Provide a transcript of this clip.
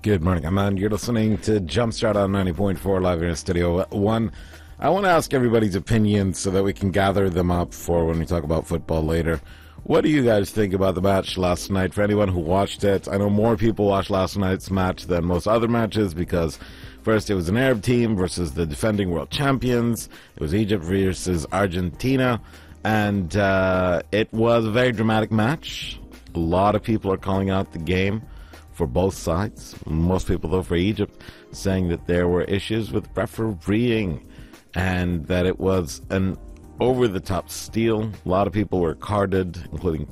Good morning, Aman. You're listening to Jumpstart on 90.4 live in Studio One. I want to ask everybody's opinions so that we can gather them up for when we talk about football later. What do you guys think about the match last night? For anyone who watched it, I know more people watched last night's match than most other matches because first it was an Arab team versus the defending world champions. It was Egypt versus Argentina, and it was a very dramatic match. A lot of people are calling out the game for both sides. Most people, though, for Egypt, saying that there were issues with refereeing and that it was an over-the-top steal. A lot of people were carded, including